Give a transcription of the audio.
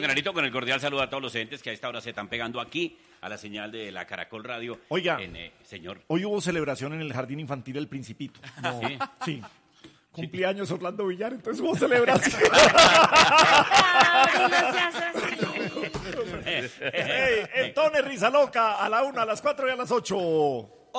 Granito, con el cordial saludo a todos los oyentes que a esta hora se están pegando aquí a la señal de la Caracol Radio. Oiga, señor. Hoy hubo celebración en el Jardín Infantil El Principito. No. ¿Sí? Sí. Cumpleaños Orlando Villar, entonces hubo celebración. No seas así. Hey, entones Risa Loca a la 1, a las 4 y a las 8.